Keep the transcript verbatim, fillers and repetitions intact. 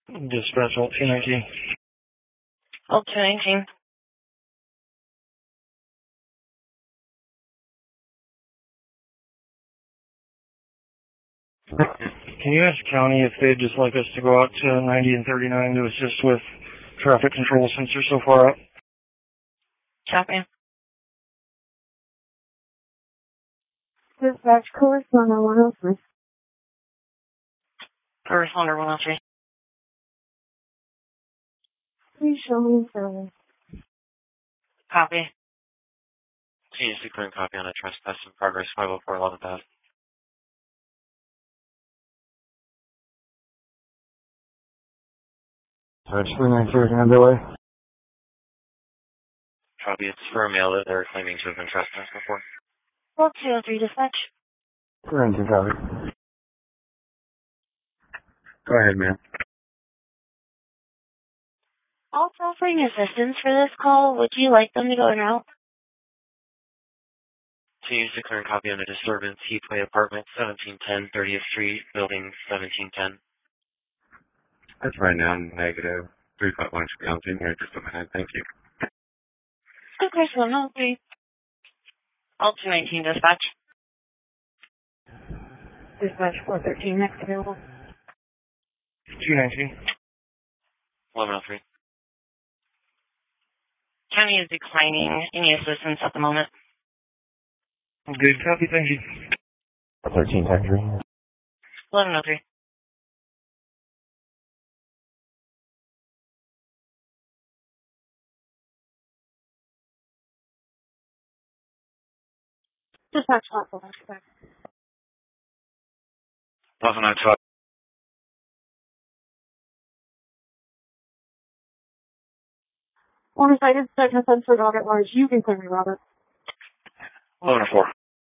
Dispatch, Alt two nineteen. Alt two nineteen. Can you ask county if they'd just like us to go out to ninety and thirty-nine to assist with traffic control since they're so far out? Copy. Dispatch, correspondent one oh three. Correspondent one oh three. Please show me service. Copy. Can you see current copy on a trespass in progress five oh four eleven thousand? Dispatch three nine three, underway. Copy, it's for a male that they're claiming to have been trespassed before. Alt two oh three, dispatch. three nine two, copy. Go ahead, man. Also offering assistance for this call. Would you like them to go en route? To use the current copy on a disturbance, Heathway Apartment, seventeen ten thirtieth Street, Building seventeen ten. That's right now, negative three five one should be on scene here in just a minute. Thank you. Okay, so one oh three. Alt two nineteen, dispatch. Dispatch four thirteen, next available. two nineteen. eleven oh three. County is declining any assistance at the moment. Good copy, thank you. thirteen Tangerine. eleven oh three. Dispatch, hot for dispatch. eleven oh two. On a cited second offense for dog at large, you can clear me, Robert. eleven oh four.